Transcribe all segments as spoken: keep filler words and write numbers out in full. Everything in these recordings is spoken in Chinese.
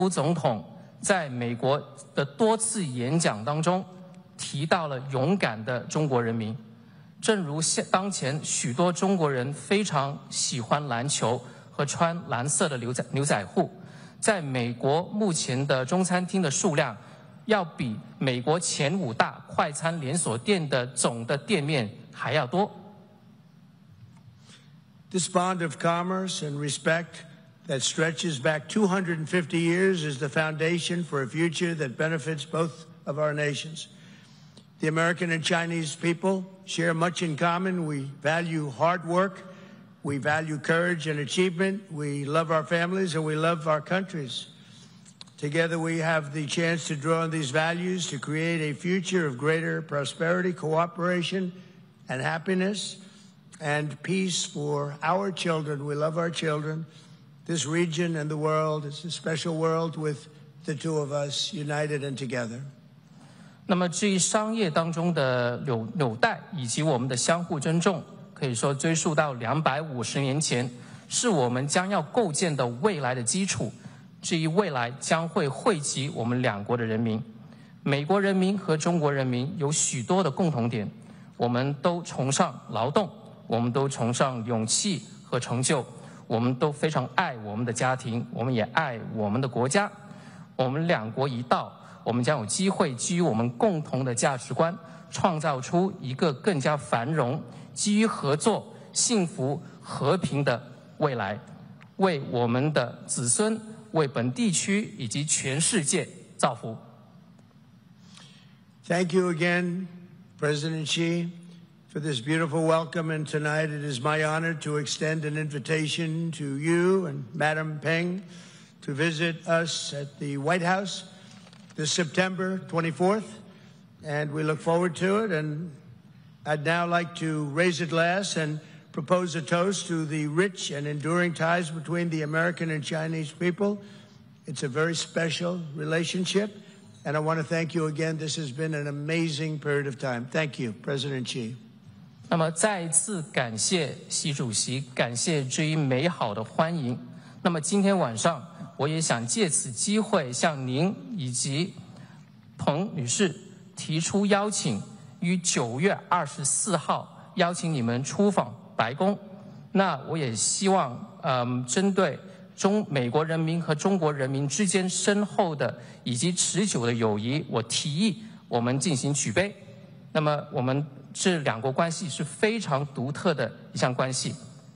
普总统在美国的多次演讲当中提到了勇敢的中国人民，正如现当前许多中国人非常喜欢篮球和穿蓝色的牛仔牛仔裤，在美国目前的中餐厅的数量要比美国前五大快餐连锁店的总的店面还要多。 This bond of commerce and respect that stretches back two hundred fifty years is the foundation for a future that benefits both of our nations. The American and Chinese people share much in common. We value hard work, we value courage and achievement, we love our families, and we love our countries. Together we have the chance to draw on these values to create a future of greater prosperity, cooperation, and happiness, and peace for our children. We love our children. This region and the world is a special world with the two of us united and together. 那么至于商业当中的纽纽带以及我们的相互尊重，可以说追溯到两百五十年前，是我们将要构建的未来的基础。至于未来将会惠及我们两国的人民，美国人民和中国人民有许多的共同点，我们都崇尚劳动，我们都崇尚勇气和成就，我们都非常爱我们的家庭，我们也爱我们的国家。我们两国一道，我们将有机会基于我们共同的价值观，创造出一个更加繁荣、基于合作、幸福、和平的未来，为我们的子孙、为本地区以及全世界造福。 Thank you again, President Xi, for this beautiful welcome. And tonight it is my honor to extend an invitation to you and Madam Peng to visit us at the White House this September twenty-fourth. And we look forward to it. And I'd now like to raise a glass and propose a toast to the rich and enduring ties between the American and Chinese people. It's a very special relationship, and I want to thank you again. This has been an amazing period of time. Thank you, President Xi. 那么再一次感谢习主席，感谢这一美好的欢迎。那么今天晚上，我也想借此机会向您以及彭女士提出邀请，于九月二十四号邀请你们出访白宫。那我也希望，嗯，针对中美国人民和中国人民之间深厚的以及持久的友谊，我提议我们进行举杯。那么我们这两国关系是非常独特的一项关系。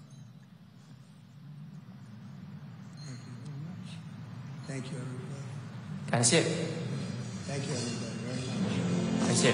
Thank you, everybody. 感谢。 Thank you, everybody, very much. 感谢。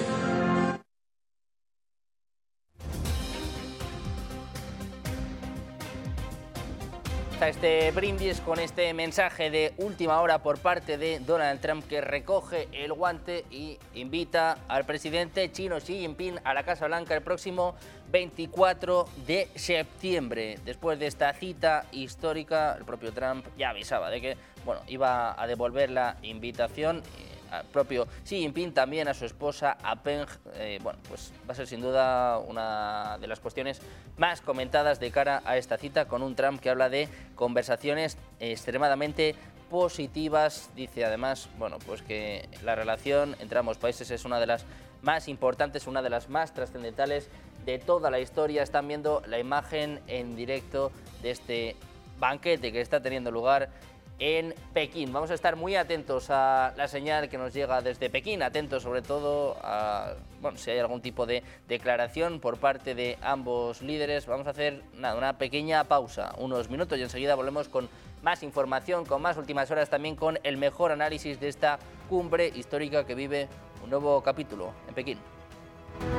Este brindis con este mensaje de última hora por parte de Donald Trump, que recoge el guante y invita al presidente chino Xi Jinping a la Casa Blanca el próximo veinticuatro de septiembre. Después de esta cita histórica, el propio Trump ya avisaba de que, bueno, iba a devolver la invitación al propio Xi Jinping, también a su esposa, a Peng. Eh, bueno, pues va a ser sin duda una de las cuestiones más comentadas de cara a esta cita, con un Trump que habla de conversaciones extremadamente positivas. Dice además, bueno, pues que la relación entre ambos países es una de las más importantes, una de las más trascendentales de toda la historia. Están viendo la imagen en directo de este banquete que está teniendo lugar en Pekín. Vamos a estar muy atentos a la señal que nos llega desde Pekín, atentos sobre todo a, bueno, si hay algún tipo de declaración por parte de ambos líderes. Vamos a hacer nada, una pequeña pausa, unos minutos, y enseguida volvemos con más información, con más últimas horas, también con el mejor análisis de esta cumbre histórica que vive un nuevo capítulo en Pekín.